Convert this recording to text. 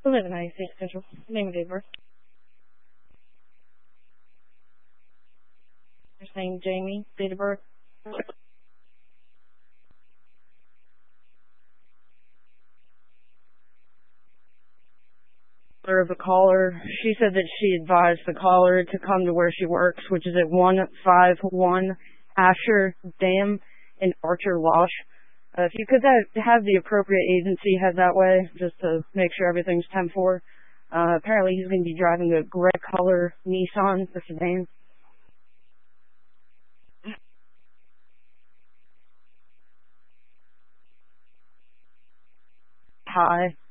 11 96 Central. Name and date of birth. First name Jamie. Date of birth. Of the caller. She said that she advised the caller to come to where she works, which is at 151 Asher Dam in Archer Wash. If you could have the appropriate agency head that way, just to make sure everything's 10-4. Apparently he's going to be driving a gray color Nissan, the sedan. Hi.